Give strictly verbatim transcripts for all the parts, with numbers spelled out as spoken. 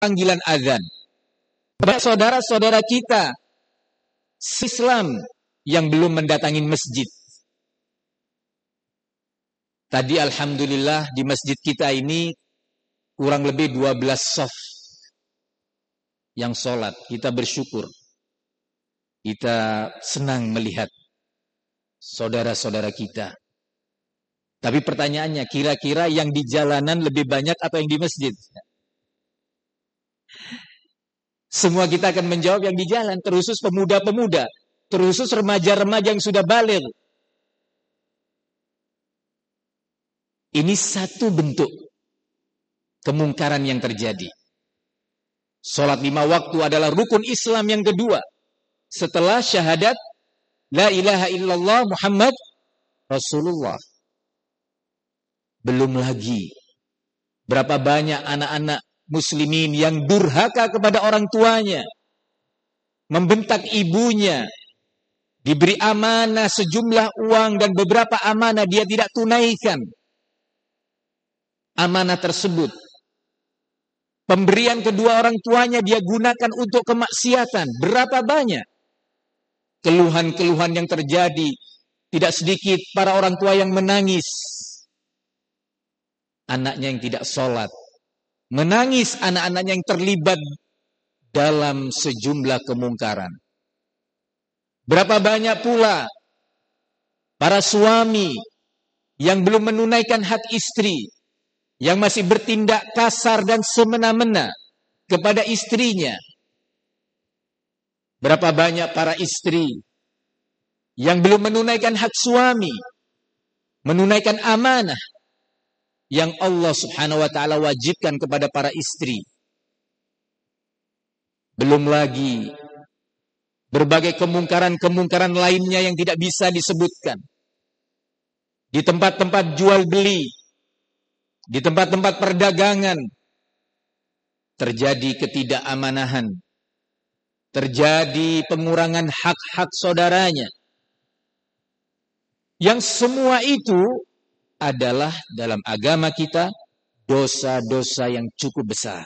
panggilan azan. Saudara-saudara kita Islam yang belum mendatangi masjid. Tadi alhamdulillah di masjid kita ini kurang lebih dua belas shaf yang sholat. Kita bersyukur. Kita senang melihat saudara-saudara kita. Tapi pertanyaannya, kira-kira yang di jalanan lebih banyak atau yang di masjid? Semua kita akan menjawab yang di jalan, terkhusus pemuda-pemuda, terkhusus remaja-remaja yang sudah baligh. Ini satu bentuk kemungkaran yang terjadi. Salat lima waktu adalah rukun Islam yang kedua. Setelah syahadat, la ilaha illallah Muhammad Rasulullah. Belum lagi berapa banyak anak-anak muslimin yang durhaka kepada orang tuanya, membentak ibunya, diberi amanah sejumlah uang dan beberapa amanah dia tidak tunaikan. Amanah tersebut, pemberian kedua orang tuanya dia gunakan untuk kemaksiatan. Berapa banyak keluhan-keluhan yang terjadi. Tidak sedikit para orang tua yang menangis, anaknya yang tidak sholat, menangis anak-anaknya yang terlibat dalam sejumlah kemungkaran. Berapa banyak pula para suami yang belum menunaikan hak istri, yang masih bertindak kasar dan semena-mena kepada istrinya. Berapa banyak para istri yang belum menunaikan hak suami, menunaikan amanah yang Allah subhanahu wa ta'ala wajibkan kepada para istri. Belum lagi berbagai kemungkaran-kemungkaran lainnya yang tidak bisa disebutkan. Di tempat-tempat jual beli, di tempat-tempat perdagangan, terjadi ketidakamaнаhan, terjadi pengurangan hak-hak saudaranya. Yang semua itu adalah dalam agama kita dosa-dosa yang cukup besar.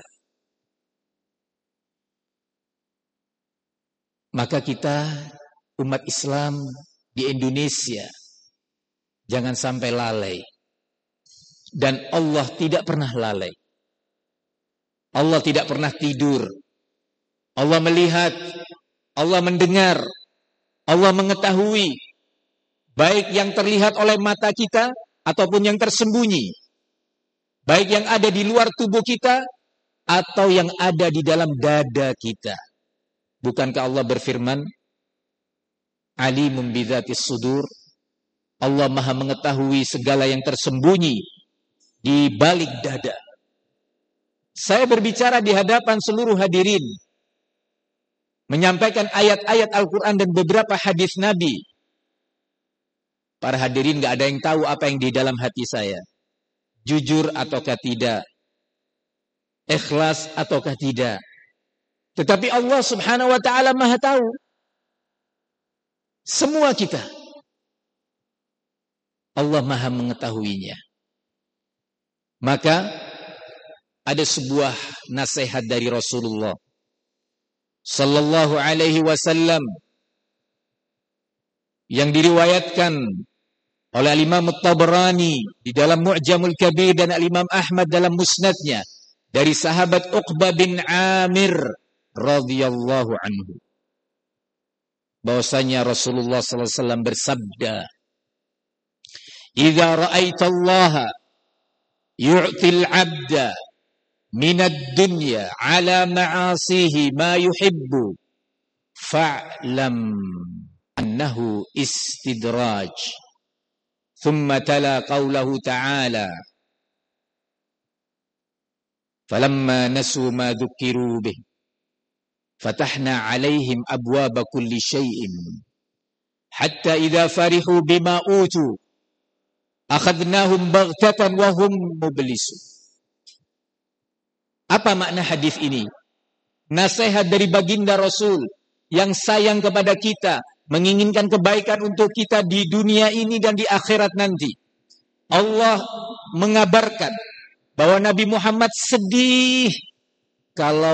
Maka kita umat Islam di Indonesia jangan sampai lalai. Dan Allah tidak pernah lalai. Allah tidak pernah tidur. Allah melihat, Allah mendengar, Allah mengetahui baik yang terlihat oleh mata kita ataupun yang tersembunyi, baik yang ada di luar tubuh kita atau yang ada di dalam dada kita. Bukankah Allah berfirman, Alimun bidzatis sudur, Allah Maha mengetahui segala yang tersembunyi di balik dada. Saya berbicara di hadapan seluruh hadirin, menyampaikan ayat-ayat Al-Quran dan beberapa hadis Nabi. Para hadirin gak ada yang tahu apa yang di dalam hati saya. Jujur ataukah tidak. Ikhlas ataukah tidak. Tetapi Allah subhanahu wa ta'ala maha tahu. Semua kita. Allah maha mengetahuinya. Maka ada sebuah nasihat dari Rasulullah sallallahu alaihi wasallam yang diriwayatkan oleh Al-Imam At-Tabrani di dalam Mu'jamul Kabir dan Al-Imam Ahmad dalam Musnadnya dari sahabat Uqbah bin Amir radhiyallahu anhu, bahwasanya Rasulullah sallallahu alaihi wasallam bersabda, "Idza ra'aitallaha yu'til 'abda minad dunya 'ala ma'asihi ma yuhibbu fa'lam annahu istidraj." Thumma tala qawlahu ta'ala, "Falamma nasu ma dhukiru bih fatahna 'alaihim abwaba kulli syai'in hatta idza farihu bima utu akhadnahum baghtatan wa hum mublisun." Apa makna hadis ini? Nasihat dari baginda Rasul yang sayang kepada kita, menginginkan kebaikan untuk kita di dunia ini dan di akhirat nanti. Allah mengabarkan bahwa Nabi Muhammad sedih Kalau